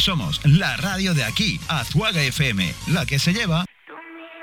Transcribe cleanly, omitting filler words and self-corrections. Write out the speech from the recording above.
Somos la radio de aquí, Azuaga FM, la que se lleva